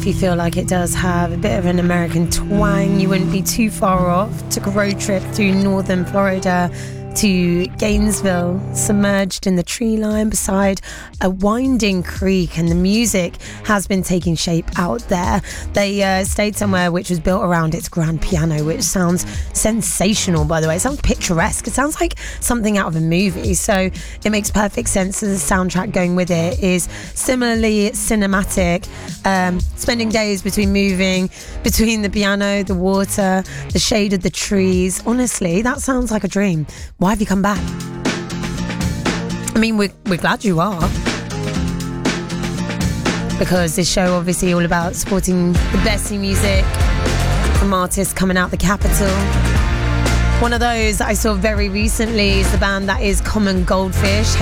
if you feel like it does have a bit of an American twang, you wouldn't be too far off. Took a road trip through northern Florida to Gainesville, submerged in the tree line beside a winding creek, and the music has been taking shape out there. They stayed somewhere which was built around its grand piano, which sounds sensational, by the way. It sounds picturesque. It sounds like something out of a movie, so it makes perfect sense. The soundtrack going with it is similarly cinematic, spending days moving between the piano, the water, the shade of the trees. Honestly, that sounds like a dream. Why have you come back? I mean, we're glad you are, because this show obviously all about supporting the best new music from artists coming out the capital. One of those that I saw very recently is the band that is Common Goldfish,